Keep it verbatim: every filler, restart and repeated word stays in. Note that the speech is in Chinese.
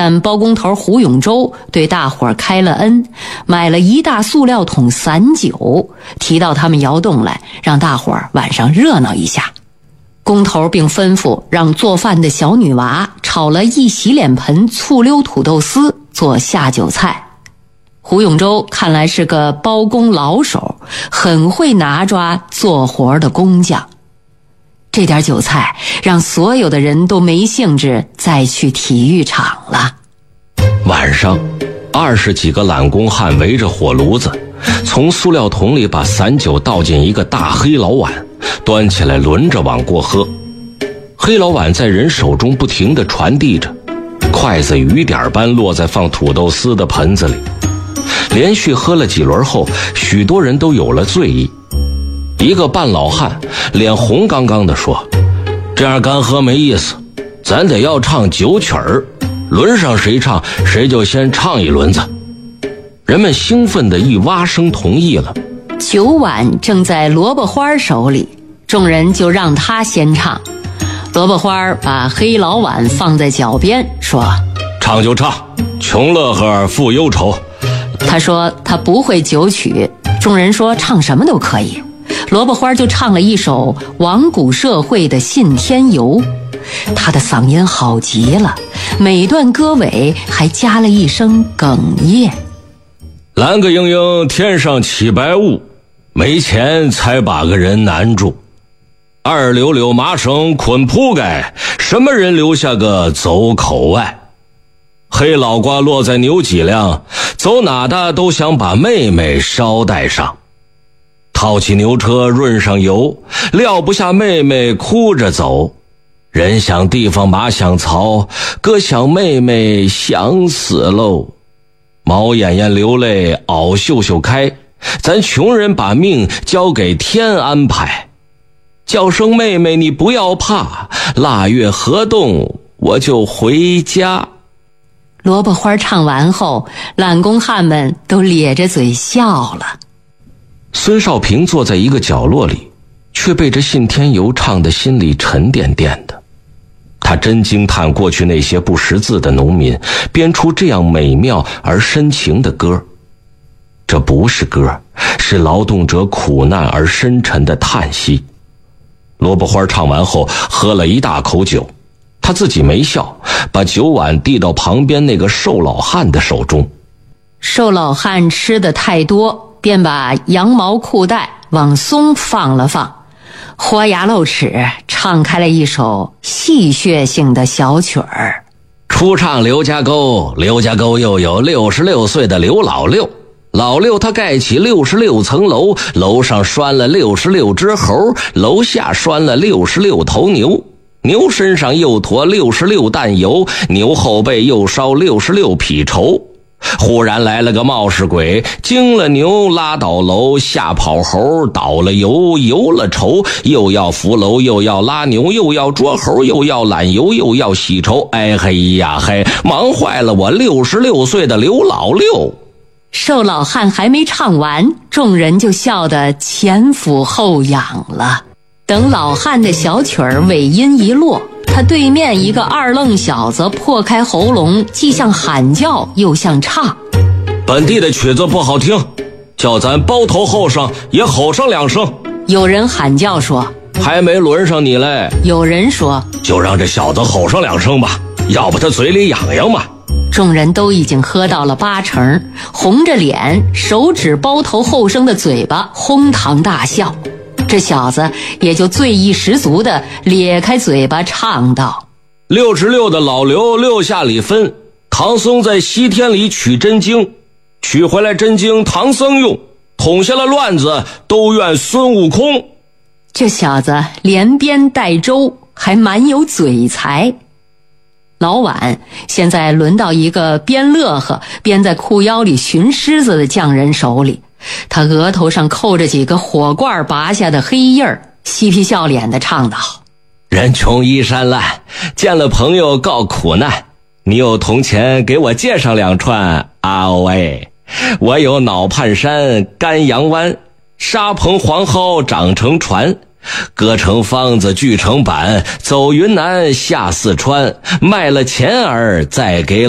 但包工头胡永洲对大伙儿开了恩，买了一大塑料桶散酒，提到他们窑洞来，让大伙儿晚上热闹一下。工头并吩咐让做饭的小女娃炒了一洗脸盆醋溜土豆丝做下酒菜。胡永洲看来是个包工老手，很会拿抓做活的工匠。这点酒菜让所有的人都没兴致再去体育场了。 晚上，二十几个懒工汉围着火炉子，从塑料桶里把散酒倒进一个大黑老碗，端起来轮着往过喝。黑老碗在人手中不停地传递着，筷子雨点般落在放土豆丝的盆子里。连续喝了几轮后，许多人都有了醉意。一个半老汉脸红刚刚地说：“这样干喝没意思，咱得要唱酒曲儿，轮上谁唱谁就先唱一轮子。”人们兴奋地一挖声同意了。 酒碗正在萝卜花手里，众人就让他先唱。萝卜花把黑老碗放在脚边说：“ 唱就唱，穷乐呵富忧愁。” 他说他不会酒曲，众人说唱什么都可以。萝卜花就唱了一首亡古社会的信天游，他的嗓音好极了，每段歌尾还加了一声哽咽。 蓝个莺莺天上起白雾，没钱才把个人难住。二柳柳麻绳捆铺盖，什么人留下个走口外。黑老瓜落在牛脊梁，走哪的都想把妹妹捎带上。套起牛车润上油，撂不下妹妹哭着走。人想地方马想槽，哥想妹妹想死喽。毛眼眼流泪袄袖袖开，咱穷人把命交给天安排。叫声妹妹你不要怕，腊月河冻我就回家。 萝卜花唱完后，懒工汉们都咧着嘴笑了。 孙少平坐在一个角落里，却被这信天游唱得心里沉甸甸的。他真惊叹过去那些不识字的农民编出这样美妙而深情的歌。这不是歌，是劳动者苦难而深沉的叹息。萝卜花唱完后喝了一大口酒，他自己没笑，把酒碗递到旁边那个瘦老汉的手中。 瘦老汉吃的太多，便把羊毛裤带往松放了放，豁牙露齿唱开了一首戏谑性的小曲儿。 初唱刘家沟，刘家沟又有六十六岁的刘老六，老六他盖起六十六层楼，楼上拴了六十六只猴，楼下拴了六十六头牛，牛身上又驮六十六担油，牛后背又烧六十六匹绸。忽然来了个冒失鬼，惊了牛拉倒楼，吓跑猴倒了油，油了绸，又要扶楼，又要拉牛，又要捉猴，又要揽油，又要洗绸。哎嘿呀嘿，忙坏了我六十六岁的刘老六。 瘦老汉还没唱完，众人就笑得前俯后仰了。等老汉的小曲儿尾音一落，他对面一个二愣小子破开喉咙，既像喊叫又像唱。 本地的曲子不好听，叫咱包头后生也吼上两声。 有人喊叫说：“ 还没轮上你嘞。” 有人说：“ 就让这小子吼上两声吧，要不他嘴里痒痒嘛。” 众人都已经喝到了八成，红着脸，手指包头后生的嘴巴，哄堂大笑。这小子也就醉意十足的咧开嘴巴唱道：“ 六十六的老刘六下里分，唐僧在西天里取真经，取回来真经唐僧用，捅下了乱子都怨孙悟空。” 这小子连编带周，还蛮有嘴才。老晚现在轮到一个边乐呵边在裤腰里寻狮子的匠人手里，他额头上扣着几个火罐拔下的黑印儿，嬉皮笑脸地唱道：“ 人穷衣衫烂，见了朋友告苦难，你有铜钱给我借上两串啊喂，我有脑畔山干阳湾，沙棚黄蒿长成船，割成方子锯成板，走云南下四川，卖了钱儿再给